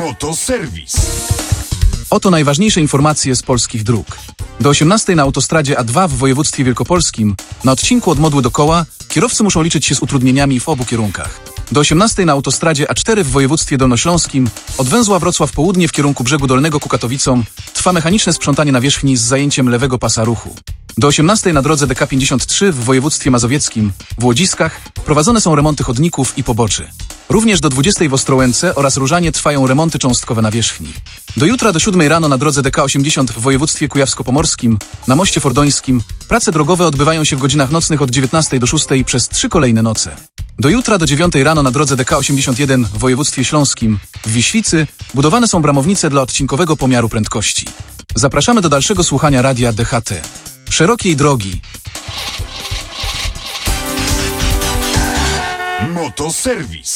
Motoserwis. Oto najważniejsze informacje z polskich dróg. Do 18 na autostradzie A2 w województwie wielkopolskim, na odcinku od Modły do Koła, kierowcy muszą liczyć się z utrudnieniami w obu kierunkach. Do 18 na autostradzie A4 w województwie dolnośląskim, od węzła Wrocław Południe w kierunku Brzegu Dolnego ku Katowicom, trwa mechaniczne sprzątanie nawierzchni z zajęciem lewego pasa ruchu. Do 18 na drodze DK53 w województwie mazowieckim, w Łodziskach, prowadzone są remonty chodników i poboczy. Również do 20 w Ostrołęce oraz Różanie trwają remonty cząstkowe nawierzchni. Do jutra do 7 rano na drodze DK80 w województwie kujawsko-pomorskim, na moście fordońskim, prace drogowe odbywają się w godzinach nocnych od 19 do 6 przez 3 kolejne noce. Do jutra do 9 rano na drodze DK81 w województwie śląskim, w Wiślicy, budowane są bramownice dla odcinkowego pomiaru prędkości. Zapraszamy do dalszego słuchania radia DHT. Szerokiej drogi. Motoserwis.